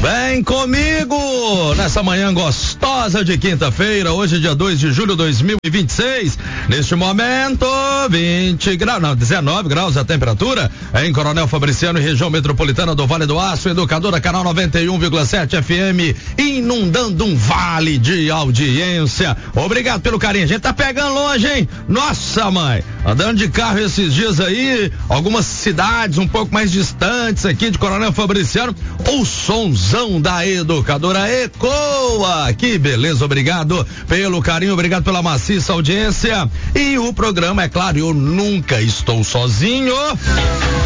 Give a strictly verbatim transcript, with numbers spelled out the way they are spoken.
Vem comigo nessa manhã gostosa de quinta-feira, hoje dia dois de julho de dois mil e vinte e seis. Neste momento, vinte graus, não, dezenove graus a temperatura em Coronel Fabriciano, região metropolitana do Vale do Aço, Educadora, canal noventa e um vírgula sete F M, inundando um vale de audiência. Obrigado pelo carinho. A gente tá pegando longe, hein? Nossa, mãe, andando de carro esses dias aí, algumas cidades um pouco mais distantes aqui de Coronel Fabriciano, o sonzão da Educadora ecoa. Que beleza, obrigado pelo carinho, obrigado pela maciça audiência. E o programa, é claro, eu nunca estou sozinho.